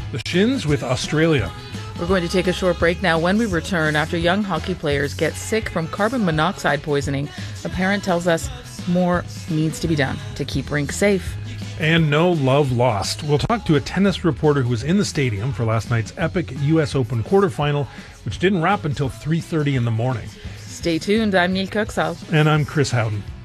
The Shins with Australia. We're going to take a short break now. When we return, after young hockey players get sick from carbon monoxide poisoning, a parent tells us more needs to be done to keep rinks safe. And no love lost. We'll talk to a tennis reporter who was in the stadium for last night's epic U.S. Open quarterfinal, which didn't wrap until 3:30 in the morning. Stay tuned. I'm Neil Cooksaw. And I'm Chris Howden.